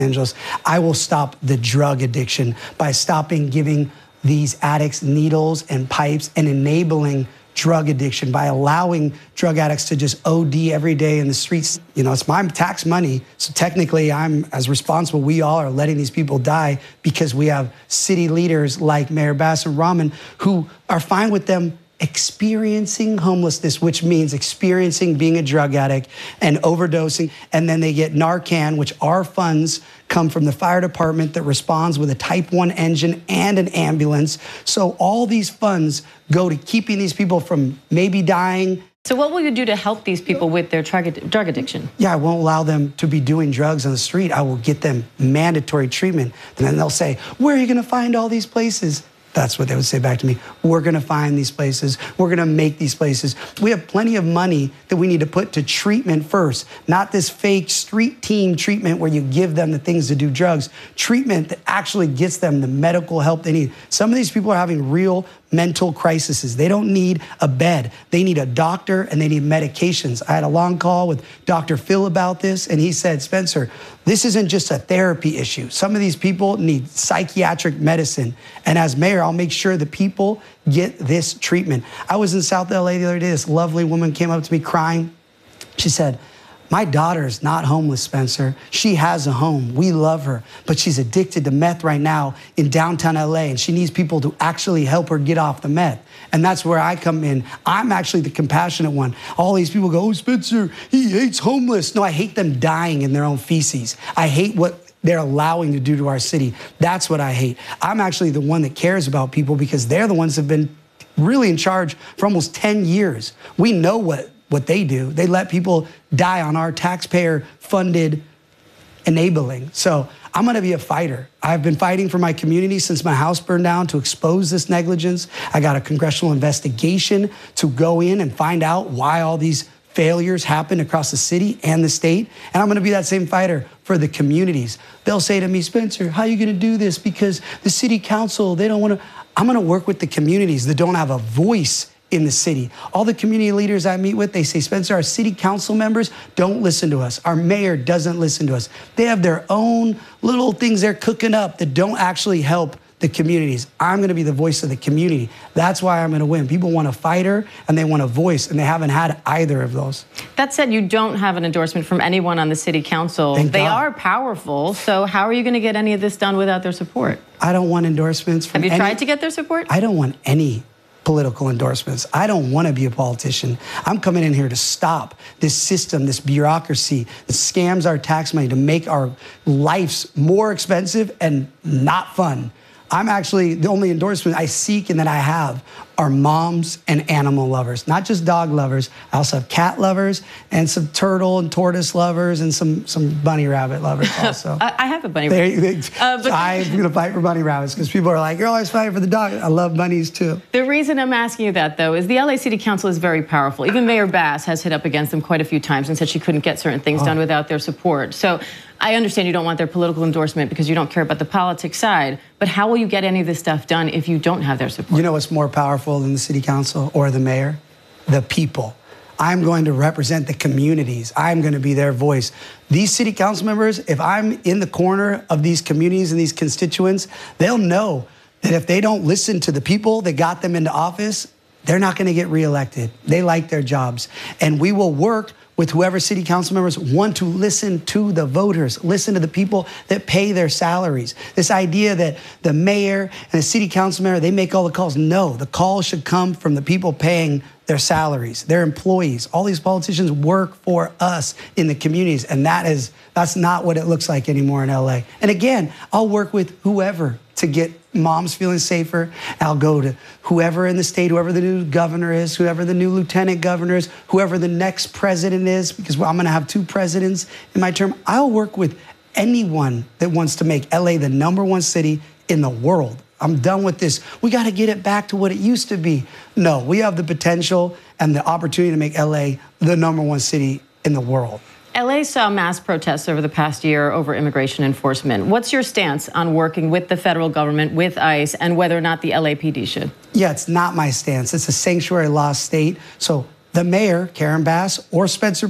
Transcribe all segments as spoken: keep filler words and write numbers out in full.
Angeles, I will stop the drug addiction by stopping giving these addicts needles and pipes and enabling drug addiction by allowing drug addicts to just O D every day in the streets. You know, it's my tax money, so technically I'm as responsible. We all are letting these people die because we have city leaders like Mayor Bassam-Rahman who are fine with them experiencing homelessness, which means experiencing being a drug addict and overdosing, and then they get Narcan, which our funds come from the fire department that responds with a type one engine and an ambulance. So all these funds go to keeping these people from maybe dying. So what will you do to help these people with their drug drug addiction? Yeah, I won't allow them to be doing drugs on the street. I will get them mandatory treatment. And then they'll say, where are you gonna find all these places? That's what they would say back to me. We're gonna find these places. We're gonna make these places. We have plenty of money that we need to put to treatment first, not this fake street team treatment where you give them the things to do drugs. Treatment that actually gets them the medical help they need. Some of these people are having real mental crises. They don't need a bed. They need a doctor and they need medications. I had a long call with Doctor Phil about this, and he said, Spencer, this isn't just a therapy issue. Some of these people need psychiatric medicine. And as mayor, I'll make sure the people get this treatment. I was in South L A the other day. This lovely woman came up to me crying. She said, my daughter's not homeless, Spencer. She has a home. We love her, but she's addicted to meth right now in downtown L A, and she needs people to actually help her get off the meth. And that's where I come in. I'm actually the compassionate one. All these people go, oh, Spencer, he hates homeless. No, I hate them dying in their own feces. I hate what they're allowing to do to our city. That's what I hate. I'm actually the one that cares about people because they're the ones that have been really in charge for almost ten years. We know what what they do. They let people die on our taxpayer-funded enabling. So I'm gonna be a fighter. I've been fighting for my community since my house burned down to expose this negligence. I got a congressional investigation to go in and find out why all these failures happen across the city and the state. And I'm gonna be that same fighter for the communities. They'll say to me, Spencer, how are you gonna do this? Because the city council, they don't wanna, I'm gonna work with the communities that don't have a voice in the city. All the community leaders I meet with, they say, Spencer, our city council members don't listen to us. Our mayor doesn't listen to us. They have their own little things they're cooking up that don't actually help the communities. I'm gonna be the voice of the community. That's why I'm gonna win. People want a fighter and they want a voice, and they haven't had either of those. That said, you don't have an endorsement from anyone on the city council. Thank they God. Are powerful, so how are you gonna get any of this done without their support? I don't want endorsements from Have you any, tried to get their support? I don't want any political endorsements. I don't want to be a politician. I'm coming in here to stop this system, this bureaucracy that scams our tax money to make our lives more expensive and not fun. I'm actually, the only endorsement I seek and that I have are moms and animal lovers, not just dog lovers. I also have cat lovers and some turtle and tortoise lovers and some some bunny rabbit lovers also. I have a bunny rabbit. They, uh, but I'm going to fight for bunny rabbits because people are like, you're always fighting for the dog. I love bunnies too. The reason I'm asking you that, though, is the L A City Council is very powerful. Even Mayor Bass has hit up against them quite a few times and said she couldn't get certain things oh. done without their support. So I understand you don't want their political endorsement because you don't care about the politics side, but how will you get any of this stuff done if you don't have their support? You know what's more powerful than the city council or the mayor? The people. I'm going to represent the communities. I'm going to be their voice. These city council members, if I'm in the corner of these communities and these constituents, they'll know that if they don't listen to the people that got them into office, they're not going to get reelected. They like their jobs. And we will work with whoever city council members want to listen to the voters, listen to the people that pay their salaries. This idea that the mayor and the city council member, they make all the calls. No, the calls should come from the people paying their salaries, their employees. All these politicians work for us in the communities, and that is, that's not what it looks like anymore in L A. And again, I'll work with whoever to get moms feeling safer. I'll go to whoever in the state, whoever the new governor is, whoever the new lieutenant governor is, whoever the next president is, because I'm gonna have two presidents in my term. I'll work with anyone that wants to make L A the number one city in the world. I'm done with this. We gotta get it back to what it used to be. No, we have the potential and the opportunity to make L A the number one city in the world. L A saw mass protests over the past year over immigration enforcement. What's your stance on working with the federal government, with ICE, and whether or not the L A P D should? Yeah, it's not my stance. It's a sanctuary law state. So the mayor, Karen Bass, or Spencer Pratt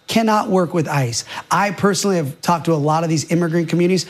cannot work with ICE. I personally have talked to a lot of these immigrant communities.